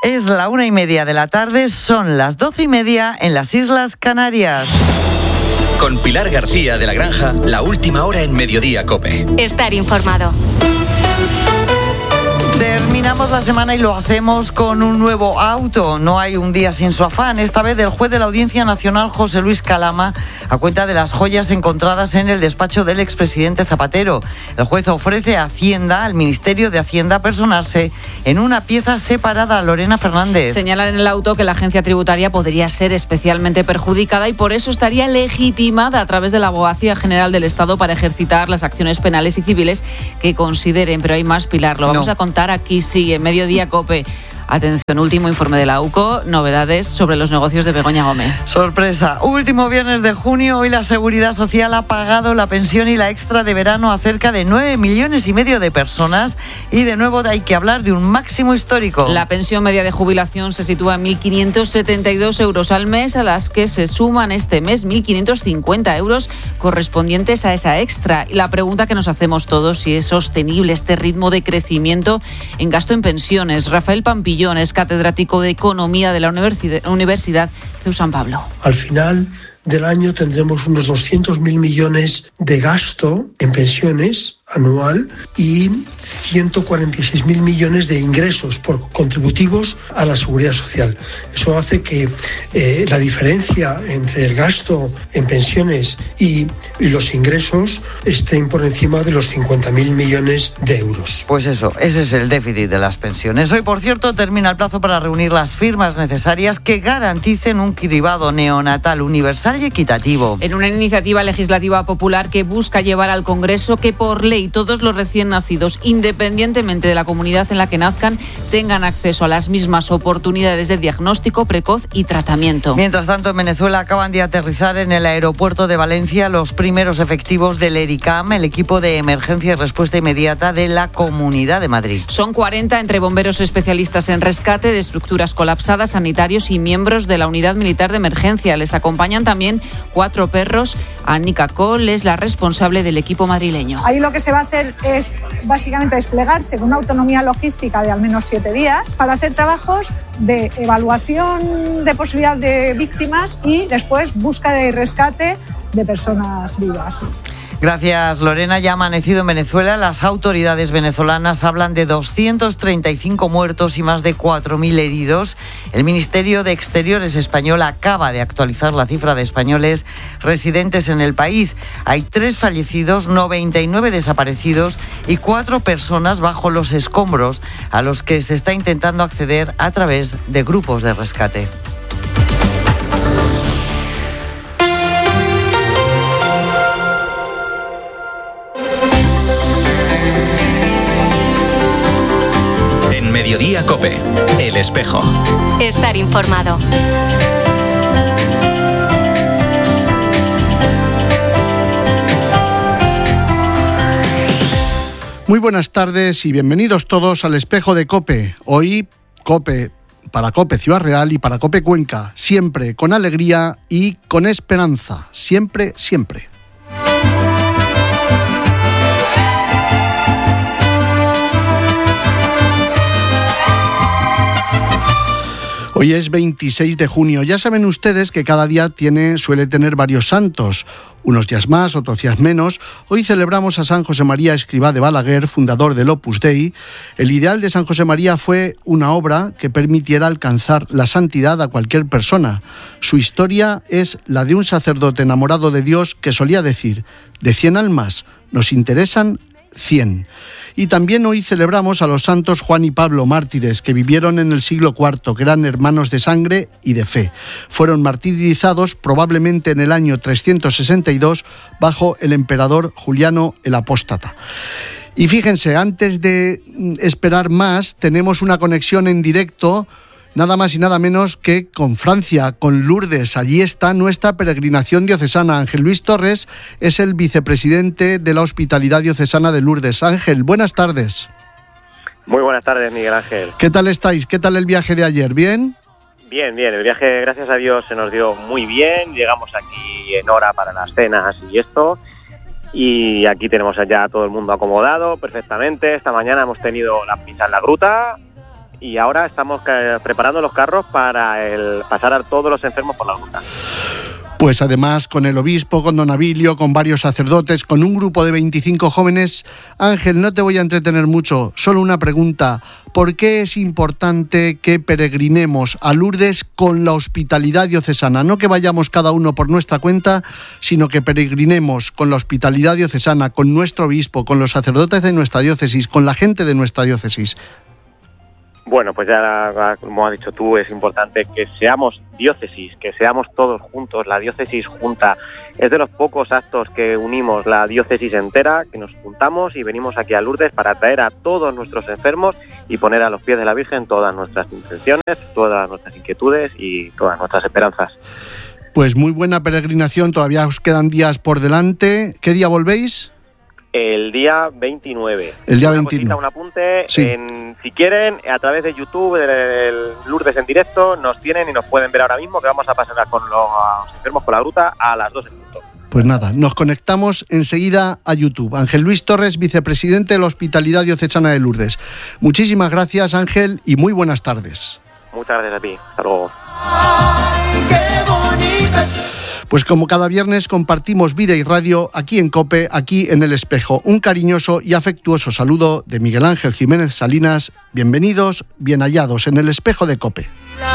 Es la 1:30 de la tarde, son las 12:30 en las Islas Canarias. Con Pilar García de la Granja, la última hora en Mediodía COPE. Estar informado. Terminamos la semana y lo hacemos con un nuevo auto. No hay un día sin su afán. Esta vez el juez de la Audiencia Nacional, José Luis Calama, a cuenta de las joyas encontradas en el despacho del expresidente Zapatero. El juez ofrece a Hacienda, al Ministerio de Hacienda, personarse en una pieza separada. Lorena Fernández. Señalan en el auto que la agencia tributaria podría ser especialmente perjudicada y por eso estaría legitimada a través de la Abogacía General del Estado para ejercitar las acciones penales y civiles que consideren. Pero hay más, Pilar, lo vamos a contar aquí, sí, en Mediodía COPE. Atención, último informe de la UCO, novedades sobre los negocios de Begoña Gómez. Sorpresa, último viernes de junio, hoy la Seguridad Social ha pagado la pensión y la extra de verano a cerca de 9,5 millones de personas y de nuevo hay que hablar de un máximo histórico. La pensión media de jubilación se sitúa en 1.572 euros al mes, a las que se suman este mes 1.550 euros correspondientes a esa extra. Y la pregunta que nos hacemos todos, si es sostenible este ritmo de crecimiento en gasto en pensiones. Rafael Pampillón es catedrático de Economía de la Universidad de San Pablo. Al final del año tendremos unos 200.000 millones de gasto en pensiones anual y 146.000 millones de ingresos por contributivos a la seguridad social. Eso hace que la diferencia entre el gasto en pensiones y los ingresos estén por encima de los 50.000 millones de euros. Pues eso, ese es el déficit de las pensiones. Hoy, por cierto, termina el plazo para reunir las firmas necesarias que garanticen un cribado neonatal universal y equitativo. En una iniciativa legislativa popular que busca llevar al Congreso que por ley todos los recién nacidos, independientemente de la comunidad en la que nazcan, tengan acceso a las mismas oportunidades de diagnóstico precoz y tratamiento. Mientras tanto, en Venezuela acaban de aterrizar en el aeropuerto de Valencia los primeros efectivos del ERICAM, el equipo de emergencia y respuesta inmediata de la Comunidad de Madrid. Son 40 entre bomberos especialistas en rescate de estructuras colapsadas, sanitarios y miembros de la Unidad Militar de Emergencia. Les acompañan también 4 perros. Anika Cole es la responsable del equipo madrileño. Ahí lo que se va a hacer es básicamente desplegarse con una autonomía logística de al menos 7 días para hacer trabajos de evaluación de posibilidad de víctimas y después búsqueda y rescate de personas vivas. Gracias, Lorena. Ya ha amanecido en Venezuela. Las autoridades venezolanas hablan de 235 muertos y más de 4.000 heridos. El Ministerio de Exteriores español acaba de actualizar la cifra de españoles residentes en el país. Hay 3 fallecidos, 99 desaparecidos y 4 personas bajo los escombros a los que se está intentando acceder a través de grupos de rescate. Mediodía COPE, El Espejo. Estar informado. Muy buenas tardes y bienvenidos todos al Espejo de COPE. Hoy COPE para COPE Ciudad Real y para COPE Cuenca. Siempre con alegría y con esperanza. Siempre, siempre. Hoy es 26 de junio. Ya saben ustedes que cada día suele tener varios santos. Unos días más, otros días menos. Hoy celebramos a San José María Escrivá de Balaguer, fundador del Opus Dei. El ideal de San José María fue una obra que permitiera alcanzar la santidad a cualquier persona. Su historia es la de un sacerdote enamorado de Dios que solía decir: de 100 almas nos interesan 100. Y también hoy celebramos a los santos Juan y Pablo, mártires, que vivieron en el siglo IV, que eran hermanos de sangre y de fe. Fueron martirizados probablemente en el año 362 bajo el emperador Juliano el Apóstata. Y fíjense, antes de esperar más, tenemos una conexión en directo, nada más y nada menos que con Francia, con Lourdes. Allí está nuestra peregrinación diocesana. Ángel Luis Torres es el vicepresidente de la Hospitalidad Diocesana de Lourdes. Ángel, buenas tardes. Muy buenas tardes, Miguel Ángel. ¿Qué tal estáis? ¿Qué tal el viaje de ayer? ¿Bien? Bien, bien. El viaje, gracias a Dios, se nos dio muy bien. Llegamos aquí en hora para las cenas y esto. Y aquí tenemos ya todo el mundo acomodado perfectamente. Esta mañana hemos tenido la misa en la gruta. y ahora estamos preparando los carros para pasar a todos los enfermos por la ruta. Pues además con el obispo, con don Abilio, con varios sacerdotes, con un grupo de 25 jóvenes. Ángel, no te voy a entretener mucho, solo una pregunta. ¿Por qué es importante que peregrinemos a Lourdes con la hospitalidad diocesana? No que vayamos cada uno por nuestra cuenta, sino que peregrinemos con la hospitalidad diocesana, con nuestro obispo, con los sacerdotes de nuestra diócesis, con la gente de nuestra diócesis. Bueno, pues ya como has dicho tú, es importante que seamos diócesis, que seamos todos juntos, la diócesis junta. Es de los pocos actos que unimos la diócesis entera, que nos juntamos y venimos aquí a Lourdes para traer a todos nuestros enfermos y poner a los pies de la Virgen todas nuestras intenciones, todas nuestras inquietudes y todas nuestras esperanzas. Pues muy buena peregrinación, todavía os quedan días por delante. ¿Qué día volvéis? El día 29. El día 29. Un apunte, sí. Si quieren, a través de YouTube, del Lourdes en directo, nos tienen y nos pueden ver ahora mismo, que vamos a pasar con los enfermos por la gruta a las 2 en punto. Pues nada, nos conectamos enseguida a YouTube. Ángel Luis Torres, vicepresidente de la Hospitalidad Diocesana de Lourdes. Muchísimas gracias, Ángel, y muy buenas tardes. Muchas gracias a ti. Hasta luego. Pues como cada viernes compartimos vida y radio aquí en COPE, aquí en El Espejo. Un cariñoso y afectuoso saludo de Miguel Ángel Jiménez Salinas. Bienvenidos, bien hallados en El Espejo de COPE.